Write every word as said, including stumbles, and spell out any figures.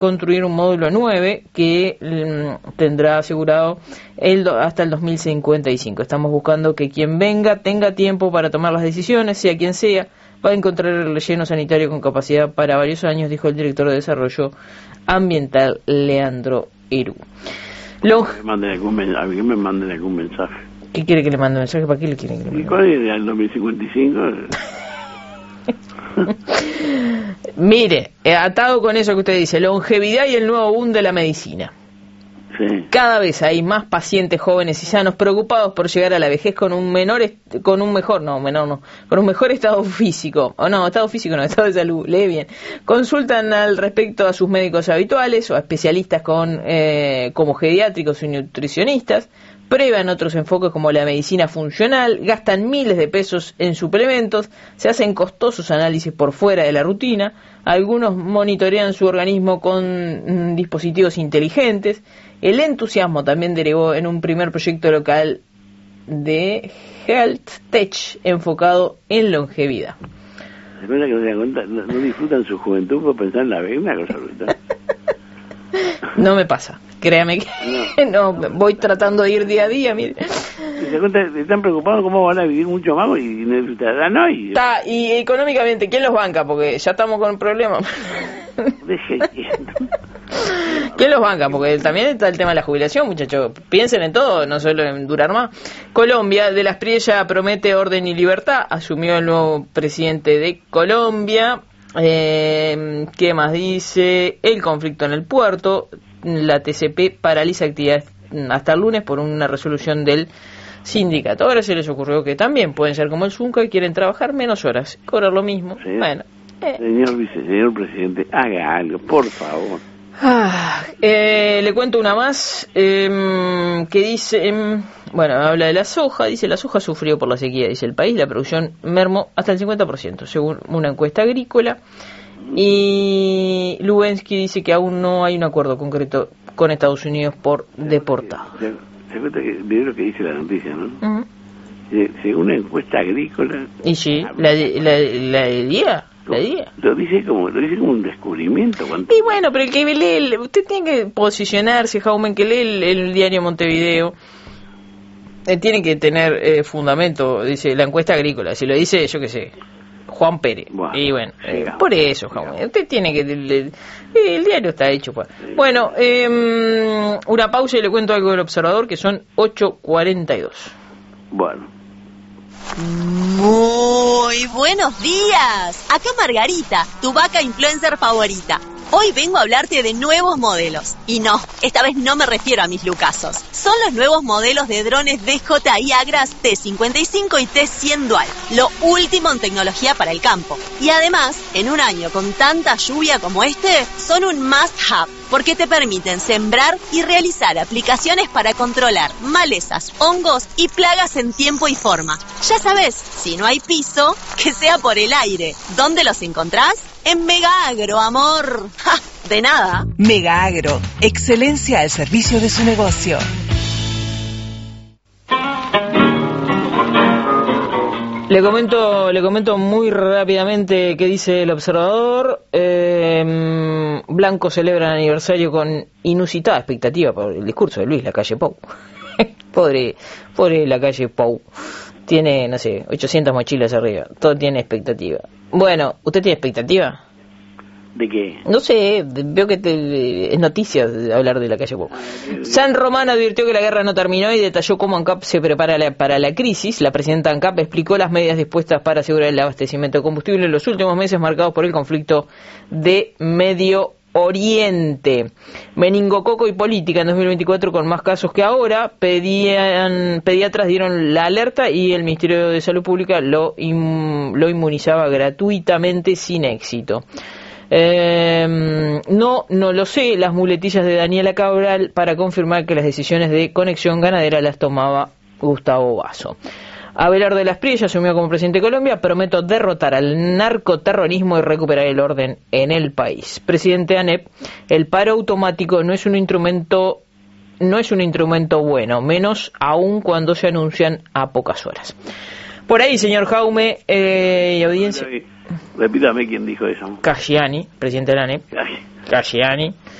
construir un módulo nueve que mm, tendrá asegurado el do, hasta el dos mil cincuenta y cinco. Estamos buscando que quien venga tenga tiempo para tomar las decisiones, sea quien sea, va a encontrar el relleno sanitario con capacidad para varios años, dijo el director de Desarrollo Ambiental, Leandro Eru. Long... A mí que me manden algún mensaje. ¿Qué quiere que le mande mensaje? ¿Para qué le quieren que le mande? ¿Y cuál es el dos mil cincuenta y cinco? Mire, atado con eso que usted dice, longevidad y el nuevo boom de la medicina. Sí. Cada vez hay más pacientes jóvenes y sanos preocupados por llegar a la vejez con un menor est- con un mejor no menor no con un mejor estado físico o no estado físico no estado de salud. Lee bien. Consultan al respecto a sus médicos habituales o a especialistas con eh, como geriátricos y nutricionistas. Prueban otros enfoques como la medicina funcional, gastan miles de pesos en suplementos, se hacen costosos análisis por fuera de la rutina, algunos monitorean su organismo con mm, dispositivos inteligentes. El entusiasmo también derivó en un primer proyecto local de Health Tech enfocado en longevidad. ¿Se cuenta que no se dan cuenta? No, no disfrutan su juventud por pensar en la vejez, una cosa brutal. No me pasa, créame que no, no, voy tratando de ir día a día, mire. Se cuenta, están preocupados cómo van a vivir mucho más y no disfrutarán hoy. Está, y económicamente, ¿quién los banca? Porque ya estamos con problemas. Deje quieto. ¿Quién los banca? Porque también está el tema de la jubilación, muchachos. Piensen en todo, no solo en durar más. Colombia, de las Priella promete orden y libertad. Asumió el nuevo presidente de Colombia. Eh, ¿Qué más dice? El conflicto en el puerto. La T C P paraliza actividades hasta el lunes por una resolución del sindicato. Ahora se les ocurrió que también pueden ser como el Zunca y quieren trabajar menos horas, cobrar lo mismo. Sí. Bueno. Eh. Señor vice, señor presidente, haga algo, por favor. Ah, eh, le cuento una más eh, que dice, eh, bueno, habla de la soja, dice la soja sufrió por la sequía, dice el país, la producción mermó hasta el cincuenta por ciento, según una encuesta agrícola, y Lubensky dice que aún no hay un acuerdo concreto con Estados Unidos por deportado. Se, se cuenta que de lo que dice la noticia, ¿no? Uh-huh. Se, según una encuesta agrícola... Y sí, la de, la, la de día... Lo, lo dice como lo dice como un descubrimiento. ¿Cuánto? Y bueno, pero el que lee, usted tiene que posicionarse, Jaume, que lee el, el diario Montevideo, eh, tiene que tener eh, fundamento, dice la encuesta agrícola, si lo dice, yo qué sé, Juan Pérez. Bueno, y bueno, eh, por eso, Jaume, usted tiene que... El, el, el diario está hecho. Pues. Sí. Bueno, eh, una pausa y le cuento algo del Observador, que son ocho cuarenta y dos. Bueno. Muy buenos días. Acá Margarita, tu vaca influencer favorita. Hoy vengo a hablarte de nuevos modelos. Y no, esta vez no me refiero a mis lucazos. Son los nuevos modelos de drones D J I Agras T cincuenta y cinco y T cien Dual. Lo último en tecnología para el campo. Y además, en un año con tanta lluvia como este, son un must-have. Porque te permiten sembrar y realizar aplicaciones para controlar malezas, hongos y plagas en tiempo y forma. Ya sabes, si no hay piso, que sea por el aire. ¿Dónde los encontrás? En Mega Agro, amor. ¡Ja! De nada. Mega Agro, excelencia al servicio de su negocio. Le comento, le comento muy rápidamente qué dice el Observador. Eh, Blanco celebra el aniversario con inusitada expectativa por el discurso de Luis Lacalle Pou. pobre, pobre Lacalle Pou. Tiene, no sé, ochocientas mochilas arriba. Todo tiene expectativa. Bueno, ¿usted tiene expectativa? ¿De qué? No sé, veo que te, es noticia hablar de Lacalle Pou. San Román advirtió que la guerra no terminó y detalló cómo ANCAP se prepara la, para la crisis. La presidenta ANCAP explicó las medidas dispuestas para asegurar el abastecimiento de combustible en los últimos meses marcados por el conflicto de Medio Oriente. Meningococo y política en dos mil veinticuatro con más casos que ahora. Pedían, pediatras dieron la alerta y el Ministerio de Salud Pública lo, im, lo inmunizaba gratuitamente sin éxito. Eh, no, no lo sé, las muletillas de Daniela Cabral para confirmar que las decisiones de Conexión Ganadera las tomaba Gustavo Basso. Abelardo de las Priella asumió como presidente de Colombia, prometo derrotar al narcoterrorismo y recuperar el orden en el país. Presidente ANEP, el paro automático no es un instrumento, no es un instrumento bueno, menos aún cuando se anuncian a pocas horas. Por ahí, señor Jaume, eh, y audiencia. Repítame quién dijo eso. Casciani, presidente de la A N E P. Ay. Casciani.